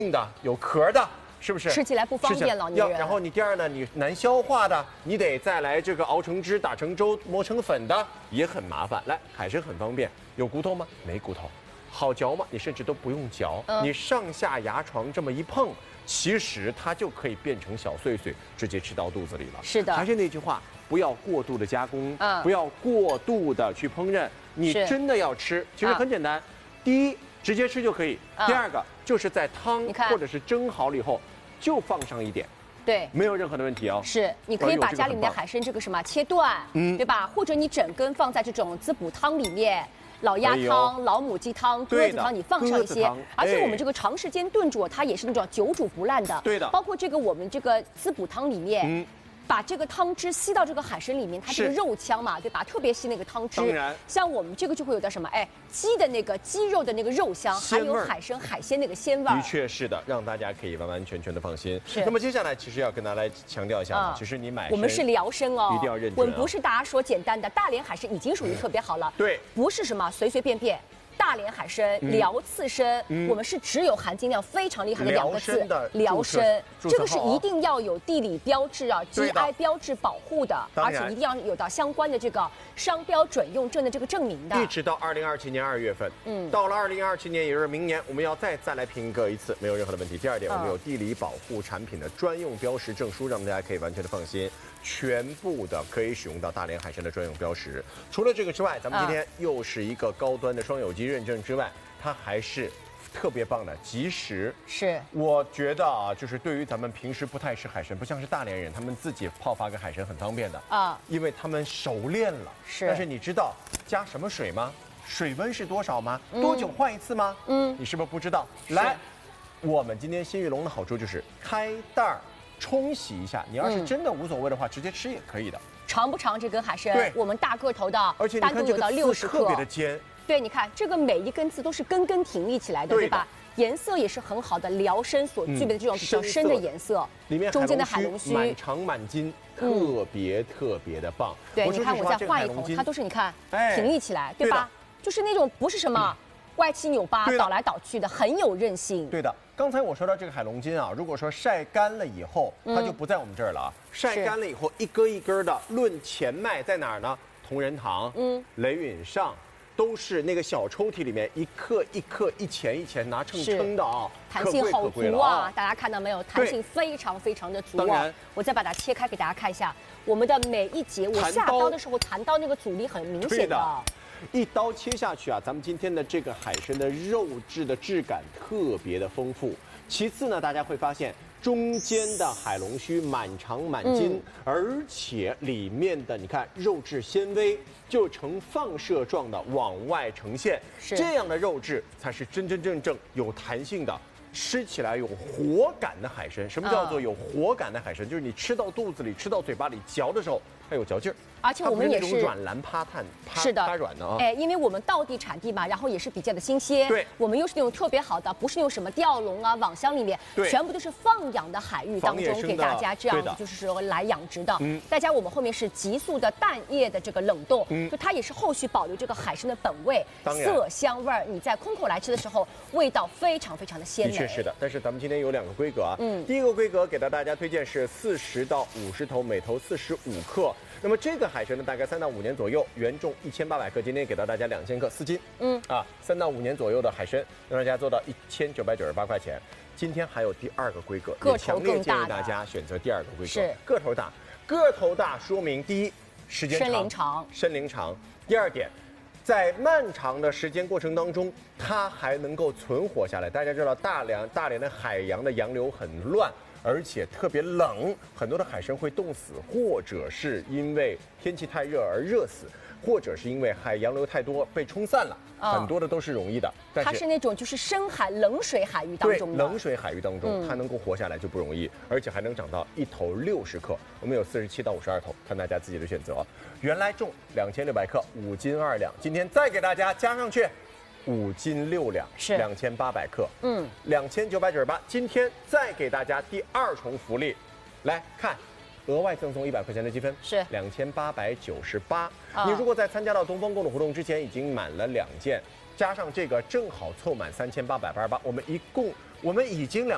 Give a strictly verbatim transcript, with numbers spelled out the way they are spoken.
硬的，有壳的，是不是？ 吃起来不方便，老年人。 然后你第二呢，你难消化的，你得再来这个熬成汁、打成粥、磨成粉的，也很麻烦。来，海参很方便，有骨头吗？没骨头。好嚼吗？你甚至都不用嚼，嗯、你上下牙床这么一碰，其实它就可以变成小碎碎，直接吃到肚子里了。 是的， 还是那句话，不要过度的加工，嗯、不要过度的去烹饪。你真的要吃，其实很简单，嗯、第一，直接吃就可以；嗯、第二个，就是在汤或者是蒸好了以后，就放上一点。 对， 没有任何的问题哦。 是，你可以把家里面的海参这个什么切断，嗯，对吧？或者你整根放在这种滋补汤里面。老鸭汤、老母鸡汤、鸽子汤，你放上一些，而且我们这个长时间炖煮，它也是那种久煮不烂的。 对的， 包括这个我们这个滋补汤里面，嗯，把这个汤汁吸到这个海参里面，它这个肉腔嘛，对吧？特别吸那个汤汁。当然， 像我们这个就会有点什么，哎，鸡的那个鸡肉的那个肉香，还有海参海鲜那个鲜味儿。 的确是的，让大家可以完完全全的放心。 是。 那么接下来其实要跟大家来强调一下，嗯、其实你买我们是辽参哦， 一定要认真、啊。 我们不是大家说简单的大连海参已经属于特别好了， 对， 不是什么随随便便。大连海参、辽刺参，嗯、我们是只有含金量非常厉害的两个字，辽参，这个是一定要有地理标志啊 ，G I 标志保护的，而且一定要有到相关的这个商标准用证的这个证明的。 一直到二零二七年二月份，嗯，到了二零二七年，也就是明年，我们要再再来评个一次，没有任何的问题。第二点，我们有地理保护产品的专用标识证书，让大家可以完全的放心。全部的可以使用到大连海参的专用标识。除了这个之外，咱们今天又是一个高端的双有机认证之外，它还是特别棒的即食。 是， 我觉得啊，就是对于咱们平时不太吃海参，不像是大连人，他们自己泡发个海参很方便的啊，因为他们熟练了。 是， 但是你知道加什么水吗？水温是多少吗？嗯、多久换一次吗？嗯，你是不是不知道？来，我们今天新玉龙的好处就是开袋儿。冲洗一下，你要是真的无所谓的话，嗯、直接吃也可以的。 长不长这根海参？ 对， 我们大个头的， 而且单独有到六十克，特别的尖。 对，你看这个每一根刺都是根根挺立起来的，对吧？颜色也是很好的，辽参所具备的这种比较深的颜色。 里面中间的海龙须满长满金，特别特别的棒。 对，你看我再画一口，它都是你看挺立起来，对吧？就是那种不是什么歪七扭八、倒来倒去的，很有韧性。 对的。刚才我说到这个海龙筋啊，如果说晒干了以后，它就不在我们这儿了啊。嗯、晒干了以后，一根一根的，论前卖在哪儿呢？同仁堂、嗯，雷允上，都是那个小抽屉里面一克一克一钱一钱拿秤称的啊， 弹性好足啊！大家看到没有？弹性非常非常的足啊！我再把它切开给大家看一下，我们的每一节，我下刀的时候弹刀那个阻力很明显的。 一刀切下去啊，咱们今天的这个海参的肉质的质感特别的丰富。其次呢，大家会发现中间的海龙须满长满筋，嗯、而且里面的你看肉质纤维就呈放射状的往外呈现，这样的肉质才是真真正正有弹性的。吃起来有活感的海参，什么叫做有活感的海参？就是你吃到肚子里、吃到嘴巴里嚼的时候，它有嚼劲儿。 而且我们也是软烂趴炭， 是的， 趴软的啊。 哎，因为我们道地产地嘛，然后也是比较的新鲜。 对， 我们又是那种特别好的，不是那种什么吊笼啊、网箱里面，全部都是放养的海域当中给大家这样子就是说来养殖的。嗯，再加我们后面是急速的淡液的这个冷冻，嗯，就它也是后续保留这个海参的本味、色香味儿。你在空口来吃的时候，味道非常非常的鲜美。 的确是的，但是咱们今天有两个规格啊。嗯，第一个规格给到大家推荐是四十到五十头，每头四十五克。那么这个海参呢，大概三到五年左右，原重一千八百克，今天给到大家两千克，四斤。嗯啊，三到五年左右的海参，让大家做到一千九百九十八块钱。今天还有第二个规格， 个头强烈建议大家选择第二个规格， 是个头大，个头大说明第一时间长， 身龄长， 身龄长。第二点，在漫长的时间过程当中，它还能够存活下来。大家知道大连大连的海洋的洋流很乱。而且特别冷，很多的海参会冻死，或者是因为天气太热而热死，或者是因为海洋流太多被冲散了，哦、很多的都是容易的。但是它是那种就是深海冷水海域当中的， 对，冷水海域当中、嗯、它能够活下来就不容易，而且还能长到一头六十克。我们有四十七到五十二头，看大家自己的选择。原来重两千六百克，五斤二两，今天再给大家加上去。五斤六两是两千八百克，嗯，两千九百九十八。今天再给大家第二重福利，来看，额外赠送一百块钱的积分， 是两千八百九十八。你如果在参加到东方购物活动之前已经满了两件，加上这个正好凑满三千八百八十八，我们一共我们已经两